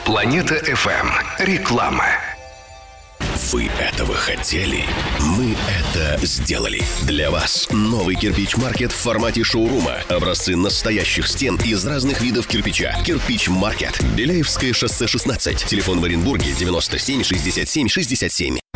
Планета FM. Реклама. Вы этого хотели? Мы это сделали. Для вас новый кирпич-маркет в формате шоурума. Образцы настоящих стен из разных видов кирпича. Кирпич-маркет. Беляевское шоссе 16. Телефон в Оренбурге 97 67 67.